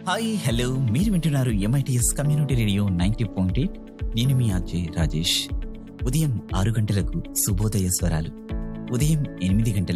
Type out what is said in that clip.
Hi hello మీరు వింటున్నారు MITS community radio 90.8. నేను మీ అజయ్ రాజేష్. ఉదయం 6 గంటలకు శుభోదయ స్వరాలు, ఉదయం 8 గంటలకు